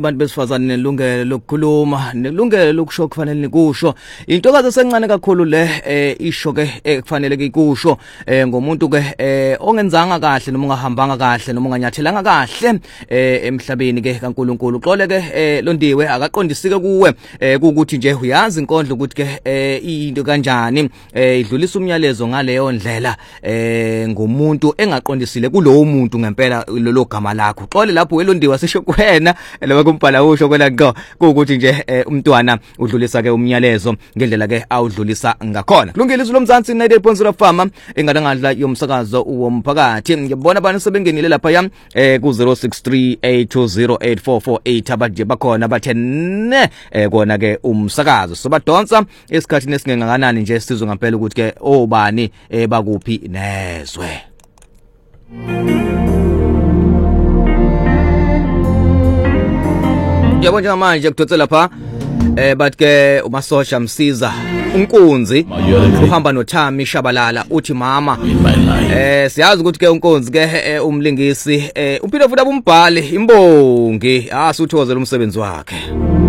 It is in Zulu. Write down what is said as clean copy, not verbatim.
abantu besifazane nelungelo lokukhuluma nelungelo lokusho kufanele nikusho intokazi esencane kakhulu le isho ke kufanele ke ikusho ngomuntu ke ongenzanga kahle noma ungahambanga kahle noma unganyathelanga kahle emhlabeni ke kaNkuluNkulu xole ke Londiwe akaqondisike kuwe ukuthi nje uyazi inkondlo ukuthi ke into kanjani idlulisa umyalezo ngaleyo ndlela ngomuntu engaqondisile kulowo muntu ngempela lo gama lakho xole lapho weLondiwe sisho kuwena laba kumbhala usho kwela ngo ukuthi nje umntwana udlulisa ke umyalezo ngendlela ke awudlulisa ngakhona kulungile izwi lomzansi 98.0 fama engadangadla yomsakazo womphakathi ngibona abantu sebengenile lapha yami ku 0638208448 abaje bakhona bathene kona ke umsakazo sobadonsa esikhathini esingengakanani nje sizwe ngempela ukuthi ke obani bakuphi nezwe yabo njengamanje kudotse lapha but ke umasosha msiza uNkunzi uhamba noThami Shabalala uthi mama siyazi ukuthi ke uNkunzi ke umlingisi uphinde futhi abumbhali imbongi asuthokozela umsebenzi wakhe